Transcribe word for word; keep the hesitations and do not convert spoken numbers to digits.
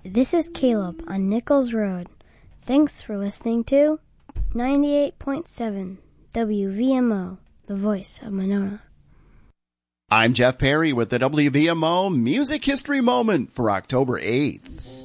This is Caleb on Nichols Road. Thanks for listening to ninety-eight point seven W V M O, the voice of Monona. I'm Jeff Perry with the W V M O Music History Moment for October eighth.